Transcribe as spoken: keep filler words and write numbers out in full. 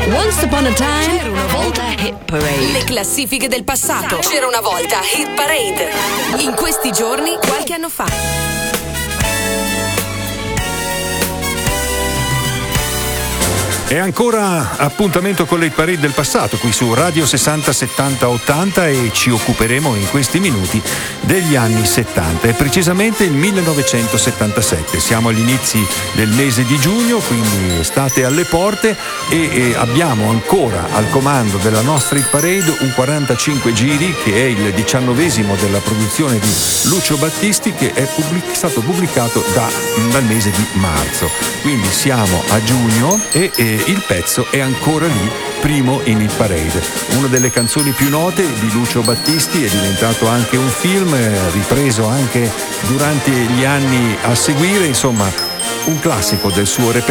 Once upon a time, c'era una volta Hit Parade. Le classifiche del passato. C'era una volta Hit Parade. In questi giorni, qualche anno fa. E ancora appuntamento con le hit parade del passato qui su Radio sessanta settanta ottanta e ci occuperemo in questi minuti degli anni settanta e precisamente il millenovecentosettantasette. Siamo agli inizi del mese di giugno, quindi estate alle porte e, e abbiamo ancora al comando della nostra hit parade un quarantacinque giri che è il diciannovesimo della produzione di Lucio Battisti, che è pubblic- stato pubblicato da, dal mese di marzo. Quindi siamo a giugno e, e il pezzo è ancora lì, primo in hit parade. Una delle canzoni più note di Lucio Battisti, è diventato anche un film, ripreso anche durante gli anni a seguire, insomma un classico del suo repertorio.